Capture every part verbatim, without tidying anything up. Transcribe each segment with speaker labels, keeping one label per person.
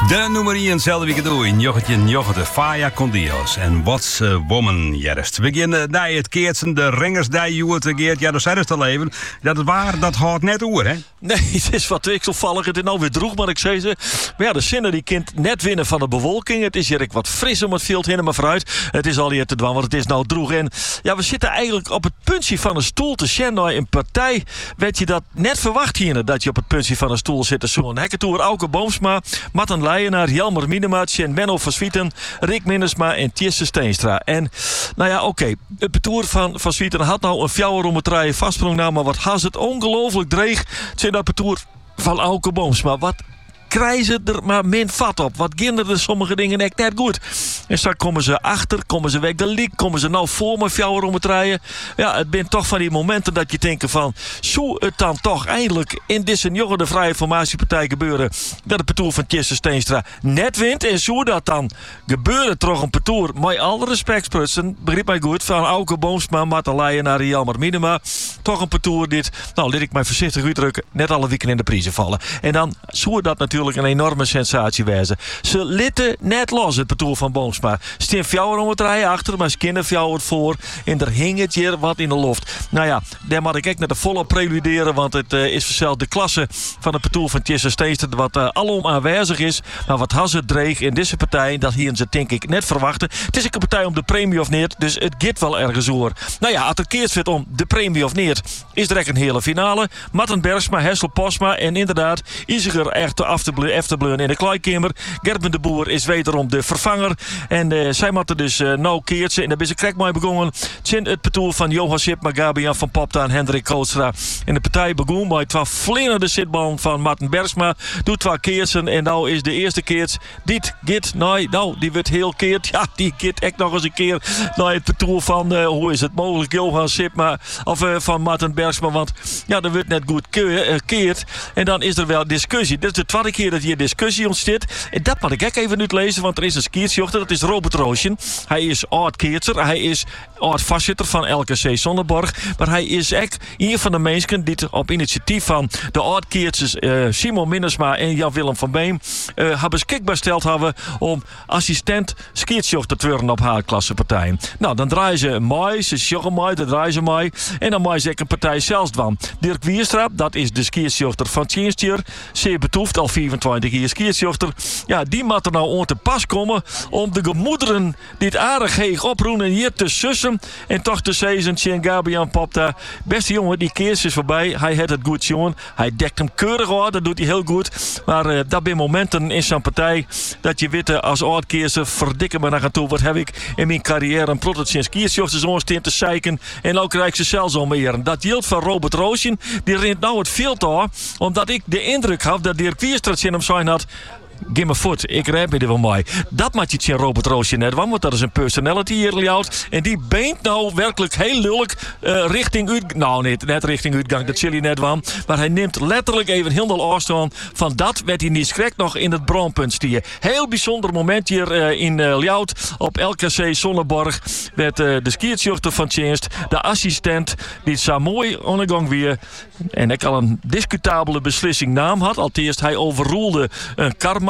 Speaker 1: De nummer één hetzelfde week door in jochetje jochete Faya con Dios en What's a Woman Jerst. We beginnen naar het keertsen, de ringers die je te geert. Ja, dat zei het te leven. Dat het waar, dat houdt net oer, hè?
Speaker 2: Nee, het is wat wisselvallig. Het is nou weer droeg, maar ik zei ze. Maar ja, de zinnen die kind net winnen van de bewolking. Het is hier wat fris om het veld heen, maar vooruit. Het is al hier te dwan, want het is nou droeg. En ja, we zitten eigenlijk op het puntje van een stoel te sjen. In partij werd je dat net verwacht hier, dat je op het puntje van een stoel zit. Zo'n hekkentoer, Auke Boomsma, Marten Leijenaar, Jelmer Minema, en Menno van Swieten, Rick Minnesma en Tjesse Steenstra. En nou ja, oké, okay, het betoer van Van Swieten had nou een fjouwer om het rijden vastsprong nou, maar wat has het ongelooflijk dreig. Het zijn dat betoer van Auke Boomsma. Wat krijgen er maar min vat op. Wat kinderen sommige dingen echt net goed. En straks komen ze achter, komen ze weg de liek, komen ze nou voor me fjouwer om het rijden. Ja, het bent toch van die momenten dat je denkt van, zou het dan toch eindelijk in deze jongen de Vrije Formatiepartij gebeuren dat het parcours van Tjesse Steenstra net wint en zou dat dan gebeuren toch een parcours met alle respectprutsen, begrijp mij goed, van Auke Boomsma, Marten Leijenaar, Jelmer Minema, toch een parcours dit, nou laat ik mij voorzichtig uitdrukken, net alle weken in de prijzen vallen. En dan zou dat natuurlijk een enorme sensatie wezen. Ze litten net los, het parcours van Boomsma. Steen fjouwer om het rijden achter, maar skinnen fjouwer voor. En er hing het hier wat in de lucht. Nou ja, daar moet ik echt naar de volle preluderen, want het uh, is vanzelf de klasse van het parcours van Tjesse Steenstra wat uh, alom aanwezig is. Maar wat has het dreig in deze partij, dat hier ze denk ik net verwachten. Het is een partij om de premie of niet, dus het gaat wel ergens hoor. Nou ja, als het keert werd om de premie of niet, is er echt een hele finale. Marten Bergsma, Hessel Posma en inderdaad is er echt af te Efterbleun in de kleikamer. Gerben de Boer is wederom de vervanger. En uh, zij moeten dus uh, nou keertje. En daar is een krek mee begonnen. Tjen het parcours van Johan Sip, Magabian van Popta en Hendrik Kootstra. En de partij begon bij twee vlinnende zitballen van Marten Bergsma. Doet twee keertsen. En nou is de eerste keert. Dit git. Nee, nou, die wordt heel keert. Ja, die git echt nog eens een keer naar het parcours van, uh, hoe is het mogelijk, Johan Sip, maar, of uh, van Marten Bergsma. Want ja, dat wordt net goed keert. En dan is er wel discussie. Dit is de tweede keer dat hier discussie ontstaat. En dat moet ik ook even uitlezen, want er is een skiertjochter, dat is Robert Roosjen. Hij is oud-keertser, hij is oud-voorzitter van L K C Zonneborg. Maar hij is ook een van de mensen die op initiatief van de oud-keertsers uh, Simon Minnesma en Jan-Willem van Beem uh, hebben beschikbaar gesteld hebben om assistent skiertjochter te worden op haar klassepartijen. Nou, dan draaien ze mij, ze joggen mij, dan draaien ze mij. En dan maak ik een partij zelfs van. Dirk Wierstra, dat is de skiertjochter van Tjeenstjer. Zeer betoefd, al vierentwintig jaar skiertjochter. Ja, die moet er nou aan te pas komen om de gemoederen dit aardig heeg oproepen hier te sussen en toch te zeggen, Tjen Gabian Popta, beste jongen, die keers is voorbij. Hij had het goed, jongen. Hij dekt hem keurig aan, dat doet hij heel goed. Maar uh, dat zijn momenten in zijn partij dat je weet als oud-keerser, verdikken me naar aan toe, wat heb ik in mijn carrière een prototje skiertjochters onsteend te zeiken en nou krijg ik ze zelfs al meer. Dat geldt van Robert Roosjen, die rent nou het veel te, omdat ik de indruk had dat Dirk Wierstra in hem zijn had. Give me foot, ik rijp me er wel mee. Dat maakt je tjen Robert Roosje net, want dat is een personality hier layout. En die beent nou werkelijk heel lullig uh, richting uit. Nou, niet net richting uitgang, dat zul je net van. Maar hij neemt letterlijk even heel veel afstand van dat werd hij niet schrik nog in het brandpunt stier. Heel bijzonder moment hier uh, in uh, layout op L K C Zonneborg. Werd uh, de skiertjochter van Tjenst, de assistent, die het zo mooi ondergang weer. En ik al een discutabele beslissing naam had. Allereerst hij overroelde een karma.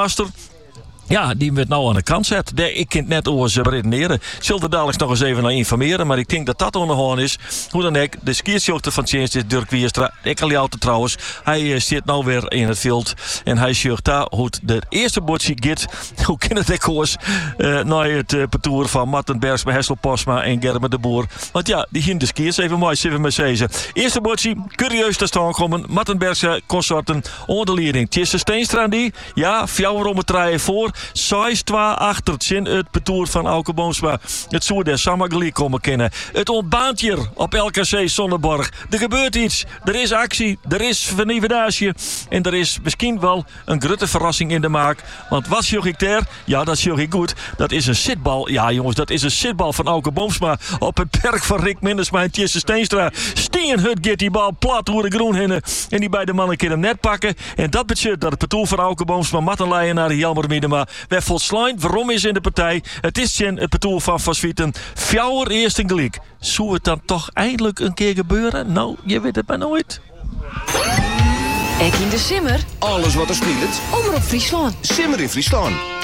Speaker 2: Ja, die werd nou aan de kant zet. Ik kan het net over ze redeneren. Ik zal er dadelijk nog eens even naar informeren. Maar ik denk dat dat onderhoorn is. Hoe dan ook, de skiertjochter van Tjeenst is Dirk Wierstra. Ik al jou trouwens. Hij uh, zit nou weer in het veld. En hij zegt daar hoe de eerste bordje gaat. Hoe kan het ook hoors? Uh, naar het uh, parcours van Marten Bergsma, Hessel Posma en Gerben de Boer. Want ja, die ging de skiers even mooi. Zeven met zezen. Eerste bordje, curieus te staan komen. Marten Bergsma, consorten, onder de leiding. Tjesse Steenstra die. Ja, fjouwer om het rijden voor. zes twee achter in het parcours van Auke Boomsma. Het zou der Samagli komen kennen. Het ontbaant hier op L K C Zonneborg. Er gebeurt iets. Er is actie. Er is vernivendage. En er is misschien wel een grote verrassing in de maak. Want wat zag ik daar? Ja, dat zag ik goed. Dat is een zitbal. Ja, jongens, dat is een zitbal van Auke Boomsma op het perk van Rick Minnesma en Tjesse Steenstra. Steenhut gaat die bal plat door de groen heen. En die beide mannen kunnen hem net pakken. En dat betekent dat het parcours van Auke Boomsma, Marten Leijenaar, Jelmer Minema werd volslijn. Waarom is in de partij? Het is Tjen, het parcours van Van Swieten. Fjouwer eerst in gelijk. Zou het dan toch eindelijk een keer gebeuren? Nou, je weet het maar nooit.
Speaker 3: Ek in de simmer.
Speaker 4: Alles wat er speelt.
Speaker 3: Omroep Friesland.
Speaker 4: Simmer in Friesland.